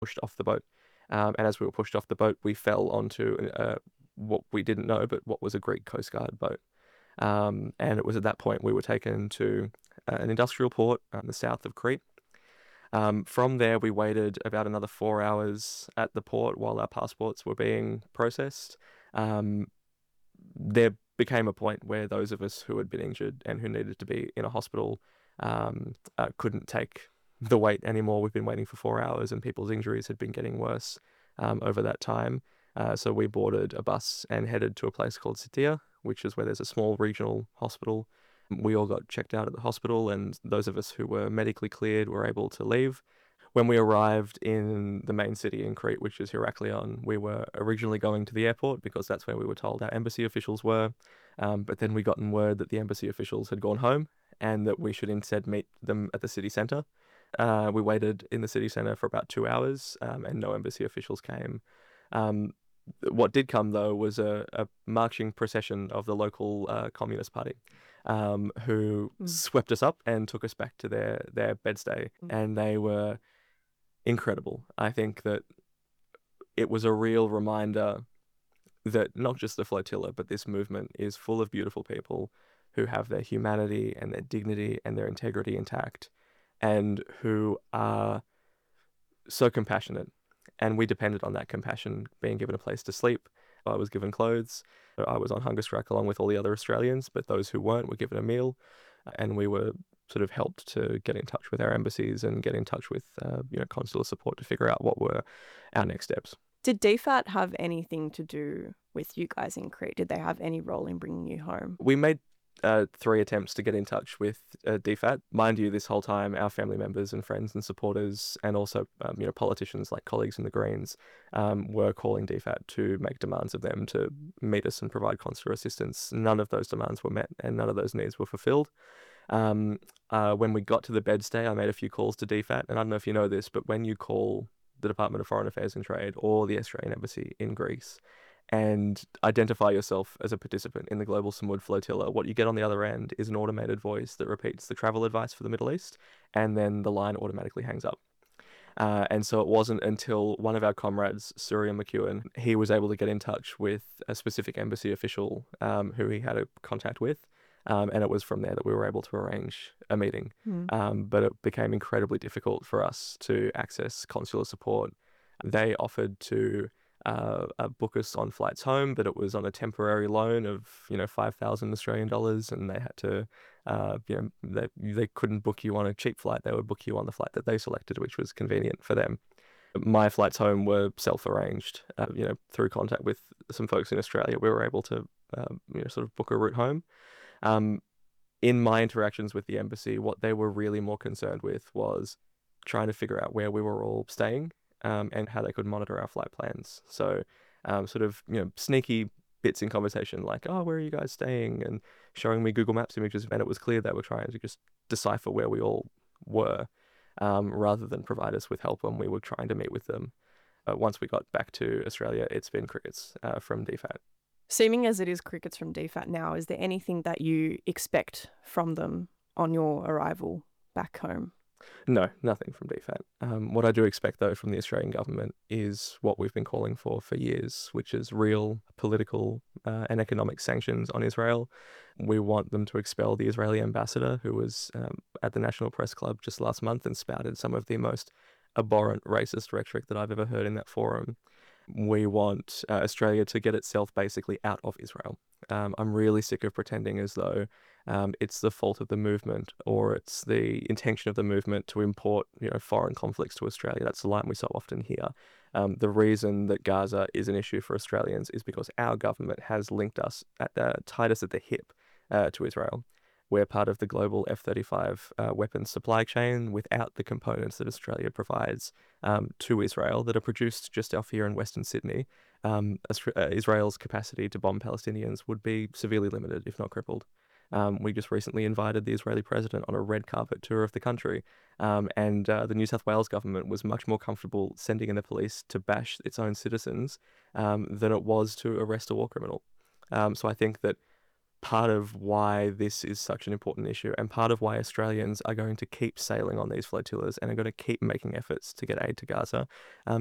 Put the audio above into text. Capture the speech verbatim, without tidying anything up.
pushed off the boat. Um, and as we were pushed off the boat, we fell onto uh, what we didn't know, but what was a Greek Coast Guard boat. Um, and it was at that point we were taken to uh, an industrial port in the south of Crete. Um, from there, we waited about another four hours at the port while our passports were being processed. Um, there became a point where those of us who had been injured and who needed to be in a hospital um, uh, couldn't take the wait anymore. We've been waiting for four hours and people's injuries had been getting worse um, over that time. Uh, so we boarded a bus and headed to a place called Sitia, which is where there's a small regional hospital. We all got checked out at the hospital, and those of us who were medically cleared were able to leave. When we arrived in the main city in Crete, which is Heraklion, we were originally going to the airport because that's where we were told our embassy officials were. Um, but then we gotten word that the embassy officials had gone home and that we should instead meet them at the city centre. Uh, we waited in the city centre for about two hours um, and no embassy officials came. Um, what did come, though, was a, a marching procession of the local uh, Communist Party um, who Mm. swept us up and took us back to their, their bedstay. Mm. And they were incredible. I think that it was a real reminder that not just the flotilla, but this movement is full of beautiful people who have their humanity and their dignity and their integrity intact and who are so compassionate. And we depended on that compassion, being given a place to sleep. I was given clothes. I was on hunger strike along with all the other Australians, but those who weren't were given a meal. And we were sort of helped to get in touch with our embassies and get in touch with uh, you know, consular support to figure out what were our next steps. Did D FAT have anything to do with you guys in Crete? Did they have any role in bringing you home? We made uh, three attempts to get in touch with uh, D FAT. Mind you, this whole time, our family members and friends and supporters, and also um, you know politicians like colleagues in the Greens, um, were calling D FAT to make demands of them to meet us and provide consular assistance. None of those demands were met, and none of those needs were fulfilled. Um, uh, when we got to the bedstay, I made a few calls to D FAT, and I don't know if you know this, but when you call the Department of Foreign Affairs and Trade or the Australian Embassy in Greece and identify yourself as a participant in the Global Samud Flotilla, what you get on the other end is an automated voice that repeats the travel advice for the Middle East, and then the line automatically hangs up. Uh, and so it wasn't until one of our comrades, Surya McEwen, he was able to get in touch with a specific embassy official um, who he had a contact with. Um, and it was from there that we were able to arrange a meeting. Mm. Um, but it became incredibly difficult for us to access consular support. They offered to uh, uh, book us on flights home, but it was on a temporary loan of, you know, five thousand Australian dollars, and they had to, uh, you know, they, they couldn't book you on a cheap flight. They would book you on the flight that they selected, which was convenient for them. My flights home were self-arranged, uh, you know, through contact with some folks in Australia. We were able to, uh, you know, sort of book a route home. Um, in my interactions with the embassy, what they were really more concerned with was trying to figure out where we were all staying um, and how they could monitor our flight plans. So um, sort of, you know, sneaky bits in conversation like, oh, where are you guys staying? And showing me Google Maps images. And it was clear they were trying to just decipher where we all were um, rather than provide us with help when we were trying to meet with them. Uh, once we got back to Australia, it's been crickets uh, from D FAT. Seeming as it is crickets from D FAT now, is there anything that you expect from them on your arrival back home? No, nothing from D FAT. Um, what I do expect, though, from the Australian government is what we've been calling for for years, which is real political uh, and economic sanctions on Israel. We want them to expel the Israeli ambassador who was um, at the National Press Club just last month and spouted some of the most abhorrent racist rhetoric that I've ever heard in that forum. We want uh, Australia to get itself basically out of Israel. Um, I'm really sick of pretending as though um, it's the fault of the movement or it's the intention of the movement to import, you know, foreign conflicts to Australia. That's the line we so often hear. Um, the reason that Gaza is an issue for Australians is because our government has linked us at the tied us at the hip uh, to Israel. We're part of the global F thirty-five uh, weapons supply chain without the components that Australia provides um, to Israel that are produced just off here in Western Sydney. Um, uh, Israel's capacity to bomb Palestinians would be severely limited, if not crippled. Um, we just recently invited the Israeli president on a red carpet tour of the country, um, and uh, the New South Wales government was much more comfortable sending in the police to bash its own citizens um, than it was to arrest a war criminal. Um, so I think that part of why this is such an important issue, and part of why Australians are going to keep sailing on these flotillas and are going to keep making efforts to get aid to Gaza. Um,